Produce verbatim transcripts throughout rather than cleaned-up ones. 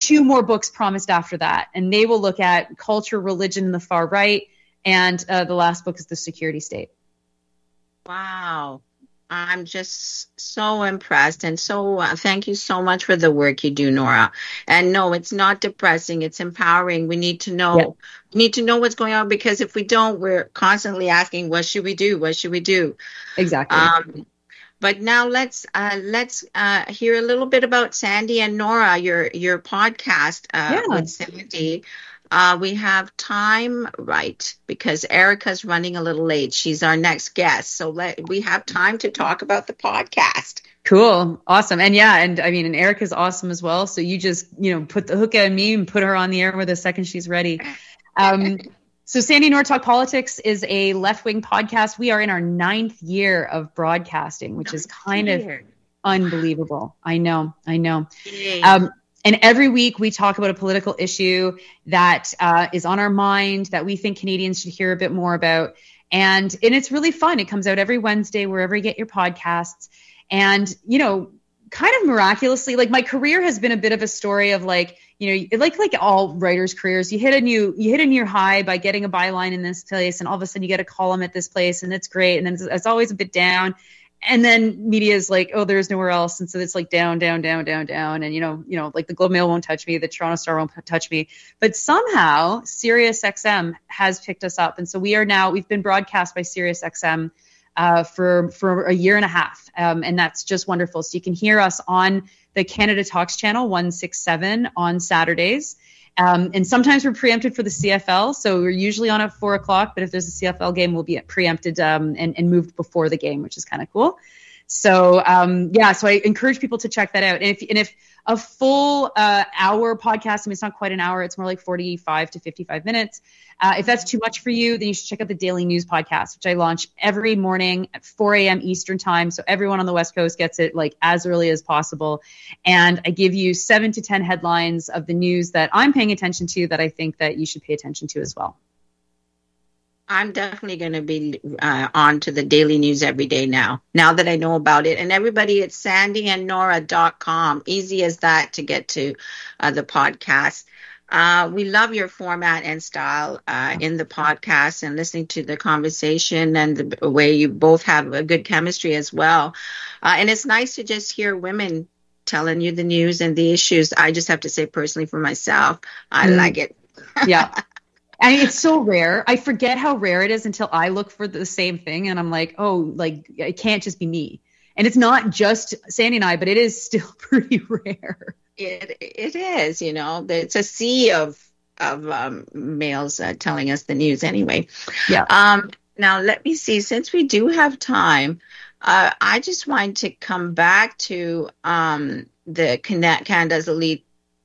two more books promised after that. And they will look at culture, religion, and the far right. And uh, the last book is The Security State. Wow. I'm just so impressed. And so uh, thank you so much for the work you do, Nora. And no, it's not depressing. It's empowering. We need to know, yeah. we need to know what's going on, because if we don't, we're constantly asking, what should we do? What should we do? Exactly. Um, but now let's uh, let's uh, hear a little bit about Sandy and Nora, your your podcast uh, yeah. with Sandy. Uh, we have time, right, because Erica's running a little late. She's our next guest. So let, we have time to talk about the podcast. Cool. Awesome. And yeah, and I mean, and Erica's awesome as well. So you just, you know, put the hook on me and put her on the air with the second she's ready. Um, so Sandy and Nora Talk Politics is a left-wing podcast. We are in our ninth year of broadcasting, which is kind of unbelievable. I know. I know. Um, And every week we talk about a political issue that uh, is on our mind that we think Canadians should hear a bit more about. And, and it's really fun. It comes out every Wednesday, wherever you get your podcasts. And, you know, kind of miraculously, like my career has been a bit of a story of like, you know, like, like all writers' careers, you hit a new, you hit a new high by getting a byline in this place. And all of a sudden you get a column at this place and it's great. And then it's, it's always a bit down. And then media is like, oh, there's nowhere else. And so it's like down, down, down, down, down. And, you know, you know, like the Globe Mail won't touch me. The Toronto Star won't touch me. But somehow Sirius X M has picked us up. And so we are now, we've been broadcast by Sirius X M uh, for, for a year and a half. Um, and that's just wonderful. So you can hear us on the Canada Talks channel one sixty-seven on Saturdays. Um, and sometimes we're preempted for the C F L. So we're usually on at four o'clock, but if there's a C F L game, we'll be preempted um, and, and moved before the game, which is kind of cool. So, um, yeah, so I encourage people to check that out. And if, and if a full uh, hour podcast, I mean, it's not quite an hour, it's more like forty-five to fifty-five minutes. Uh, if that's too much for you, then you should check out the Daily News podcast, which I launch every morning at four a.m. Eastern time. So everyone on the West Coast gets it like as early as possible. And I give you seven to ten headlines of the news that I'm paying attention to that I think that you should pay attention to as well. I'm definitely going to be uh, on to the Daily News every day now, now that I know about it. And everybody, it's sandy and nora dot com. Easy as that to get to uh, the podcast. Uh, we love your format and style uh, in the podcast and listening to the conversation and the way you both have a good chemistry as well. Uh, and it's nice to just hear women telling you the news and the issues. I just have to say personally for myself, I mm. like it. Yeah. I mean, it's so rare. I forget how rare it is until I look for the same thing. And I'm like, oh, like, it can't just be me. And it's not just Sandy and I, but it is still pretty rare. It It is, you know, it's a sea of, of um, males uh, telling us the news anyway. Yeah. Um, now, let me see. Since we do have time, uh, I just wanted to come back to um, the Canada's Elite.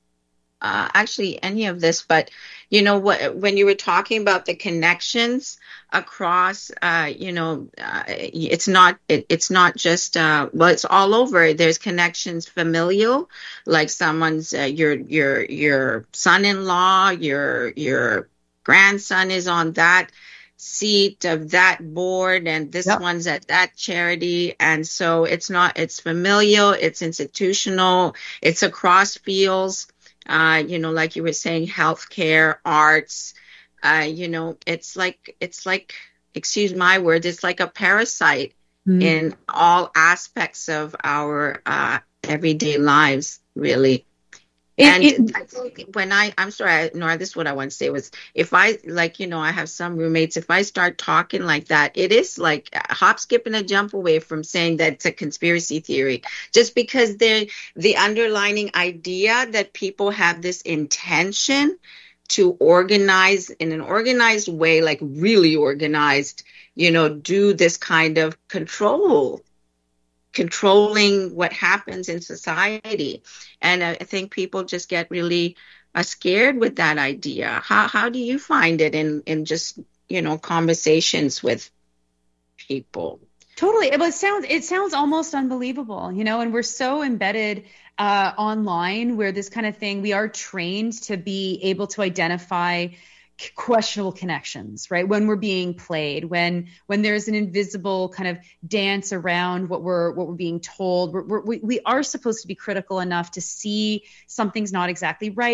Uh, actually, any of this, but you know what? When you were talking about the connections across, uh, you know, uh, it's not it, it's not just uh, well, it's all over. There's connections familial, like someone's uh, your your your son-in-law, your your grandson is on that seat of that board, and this yep. one's at that charity, and so it's not it's familial, it's institutional, it's across fields. Uh, you know, like you were saying, healthcare, arts, uh, you know, it's like, it's like, excuse my words, it's like a parasite mm-hmm. in all aspects of our uh, everyday lives, really. It, and it, I think when I, I'm sorry, Nora, this is what I want to say was, if I, like, you know, I have some roommates, if I start talking like that, it is like a hop, skip, and a jump away from saying that it's a conspiracy theory, just because they're the underlining idea that people have this intention to organize in an organized way, like really organized, you know, do this kind of control controlling what happens in society. And I think people just get really uh, scared with that idea. How how do you find it in, in just, you know, conversations with people? Totally. It sounds it sounds almost unbelievable, you know, and we're so embedded uh, online where this kind of thing, we are trained to be able to identify questionable connections, right? When we're being played, when when there's an invisible kind of dance around what we're what we're being told, we're, we're, we we are supposed to be critical enough to see something's not exactly right.